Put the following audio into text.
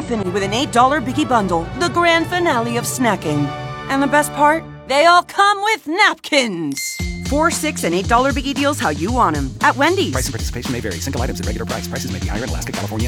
company with an $8 Biggie Bundle, the grand finale of snacking. And the best part? They all come with napkins. 4, $6, and $8 Biggie deals how you want them. At Wendy's. Price and participation may vary. Single items at regular price. Prices may be higher in Alaska, California,